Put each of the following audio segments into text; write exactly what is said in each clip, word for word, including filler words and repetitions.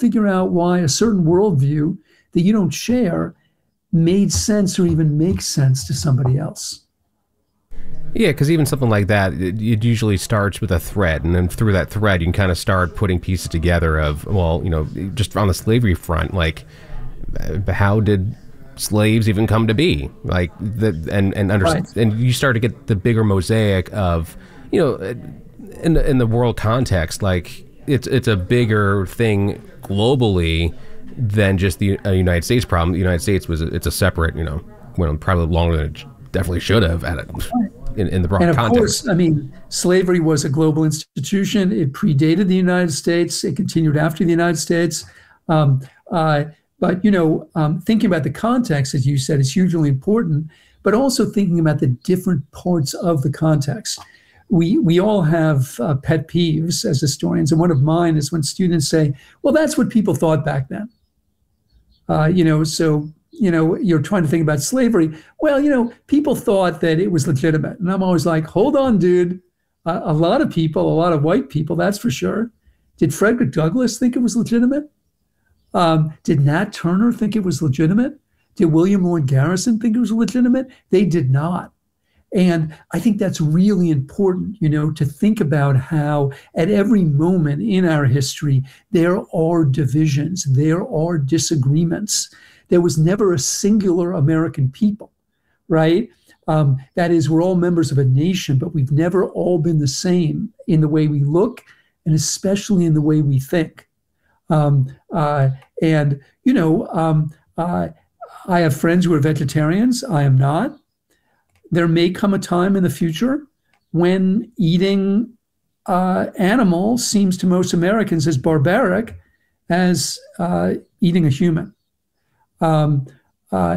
figure out why a certain worldview that you don't share made sense or even makes sense to somebody else. Yeah, because even something like that, it, it usually starts with a thread, and then through that thread, you can kind of start putting pieces together of, well, you know, just on the slavery front, like, how did slaves even come to be? Like, the and and under, right. and you start to get the bigger mosaic of, you know, in the, in the world context, like it's it's a bigger thing globally than just the uh, United States problem. The United States was a, it's a separate, you know, went probably longer than it definitely should have at it. In, in the broad and of context. course, I mean, slavery was a global institution. It predated the United States. It continued after the United States. Um, uh, but, you know, um, thinking about the context, as you said, is hugely important, but also thinking about the different parts of the context. We, we all have uh, pet peeves as historians, and one of mine is when students say, well, that's what people thought back then. Uh, you know, so you know, you're trying to think about slavery. Well, you know, people thought that it was legitimate. And I'm always like, hold on, dude. Uh, a lot of people, a lot of white people, that's for sure. Did Frederick Douglass think it was legitimate? Um, did Nat Turner think it was legitimate? Did William Lloyd Garrison think it was legitimate? They did not. And I think that's really important, you know, to think about how at every moment in our history, there are divisions, there are disagreements. There was never a singular American people, right? Um, that is, we're all members of a nation, but we've never all been the same in the way we look and especially in the way we think. Um, uh, and, you know, um, uh, I have friends who are vegetarians. I am not. There may come a time in the future when eating uh, animals seems to most Americans as barbaric as uh, eating a human. Um, uh,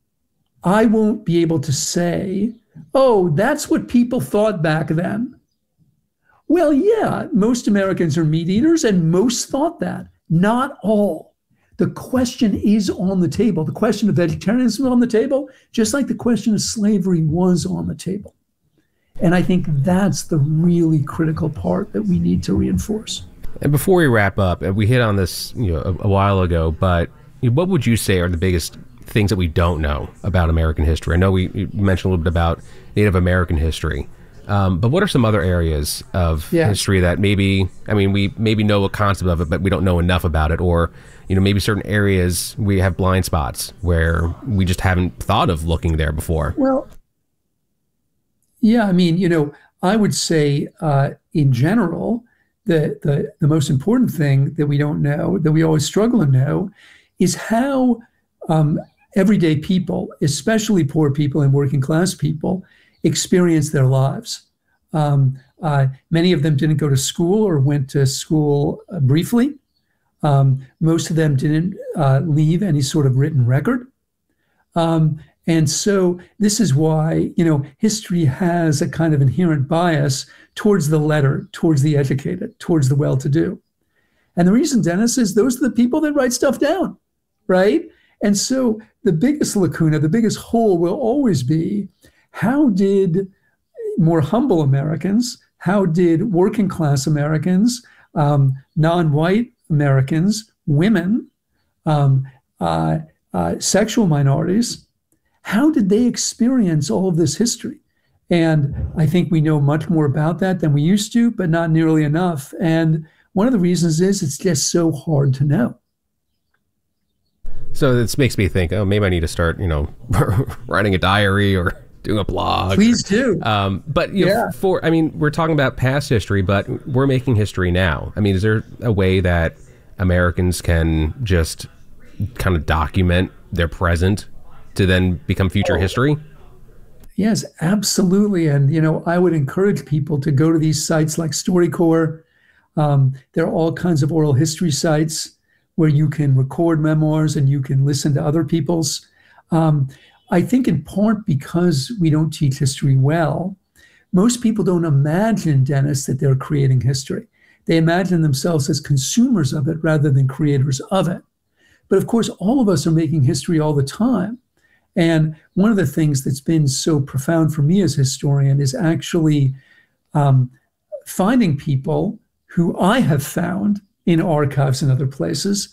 I won't be able to say, oh, that's what people thought back then. Well, yeah, most Americans are meat eaters, and most thought that. Not all. The question is on the table. The question of vegetarianism is on the table, just like the question of slavery was on the table. And I think that's the really critical part that we need to reinforce. And before we wrap up, we hit on this, you know, a, a while ago, but what would you say are the biggest things that we don't know about American history? I know we mentioned a little bit about Native American history, um, but what are some other areas of yeah. history that maybe, I mean, we maybe know a concept of it, but we don't know enough about it, or, you know, maybe certain areas we have blind spots where we just haven't thought of looking there before? Well, yeah, I mean, you know, I would say uh, in general, the, the, the most important thing that we don't know, that we always struggle to know, is how um, everyday people, especially poor people and working class people, experience their lives. Um, uh, many of them didn't go to school or went to school uh, briefly. Um, most of them didn't uh, leave any sort of written record. Um, and so this is why, you know, history has a kind of inherent bias towards the letter, towards the educated, towards the well-to-do. And the reason, Dennis, is those are the people that write stuff down. Right? And so the biggest lacuna, the biggest hole will always be, how did more humble Americans, how did working class Americans, um, non-white Americans, women, um, uh, uh, sexual minorities, how did they experience all of this history? And I think we know much more about that than we used to, but not nearly enough. And one of the reasons is it's just so hard to know. So this makes me think, oh, maybe I need to start, you know, writing a diary or doing a blog. Please do. Um, but, you yeah. know, for, I mean, we're talking about past history, but we're making history now. I mean, is there a way that Americans can just kind of document their present to then become future oh. history? Yes, absolutely. And, you know, I would encourage people to go to these sites like StoryCorps. Um, there are all kinds of oral history sites where you can record memoirs and you can listen to other people's. Um, I think in part because we don't teach history well, most people don't imagine, Dennis, that they're creating history. They imagine themselves as consumers of it rather than creators of it. But of course, all of us are making history all the time. And one of the things that's been so profound for me as a historian is actually um, finding people who I have found in archives and other places